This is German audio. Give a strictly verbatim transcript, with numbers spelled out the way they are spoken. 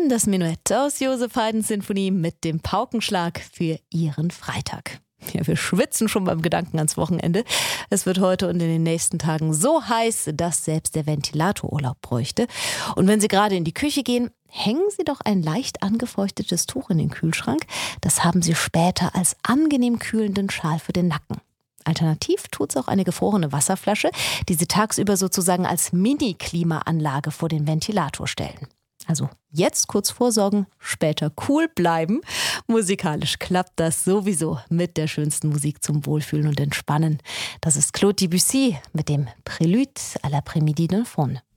Das Menuett aus Joseph Haydns Sinfonie mit dem Paukenschlag für Ihren Freitag. Ja, wir schwitzen schon beim Gedanken ans Wochenende. Es wird heute und in den nächsten Tagen so heiß, dass selbst der Ventilator Urlaub bräuchte. Und wenn Sie gerade in die Küche gehen, hängen Sie doch ein leicht angefeuchtetes Tuch in den Kühlschrank. Das haben Sie später als angenehm kühlenden Schal für den Nacken. Alternativ tut es auch eine gefrorene Wasserflasche, die Sie tagsüber sozusagen als Mini-Klimaanlage vor den Ventilator stellen. Also jetzt kurz vorsorgen, später cool bleiben. Musikalisch klappt das sowieso mit der schönsten Musik zum Wohlfühlen und Entspannen. Das ist Claude Debussy mit dem Prélude à l'après-midi d'un faune.